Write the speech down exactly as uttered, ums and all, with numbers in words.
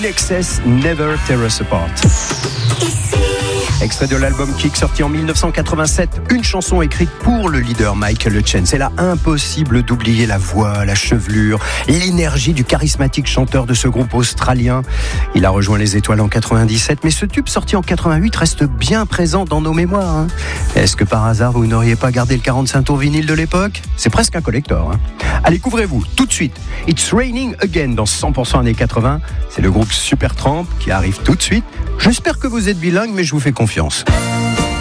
In Excess, Never Tear Us Apart. Extrait de l'album Kick, sorti en dix-neuf cent quatre-vingt-sept, une chanson écrite pour le leader Michael Hutchence. C'est là impossible d'oublier la voix, la chevelure, l'énergie du charismatique chanteur de ce groupe australien. Il a rejoint les Étoiles en quatre-vingt-dix-sept, mais ce tube sorti en quatre-vingt-huit reste bien présent dans nos mémoires. Hein. Est-ce que par hasard vous n'auriez pas gardé le quarante-cinq tours vinyle de l'époque ? C'est presque un collector. Hein. Allez, couvrez-vous tout de suite. It's Raining Again dans cent pour cent années quatre-vingts. C'est le groupe Supertramp qui arrive tout de suite. J'espère que vous êtes bilingue, mais je vous fais confiance.